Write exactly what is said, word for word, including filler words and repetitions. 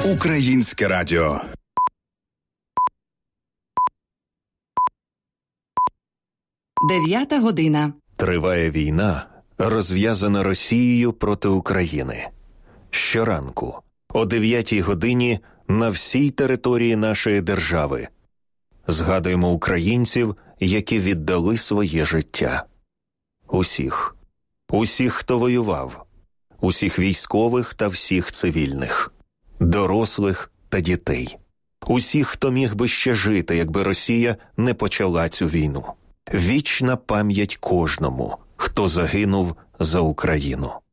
Українське радіо. Дев'ята година. Триває війна, розв'язана Росією проти України. Щоранку, о дев'ятій годині, на всій території нашої держави згадуємо українців, які віддали своє життя. Усіх. Усіх, хто воював. Усіх військових та всіх цивільних. Дорослих та дітей. Усіх, хто міг би ще жити, якби Росія не почала цю війну. Вічна пам'ять кожному, хто загинув за Україну.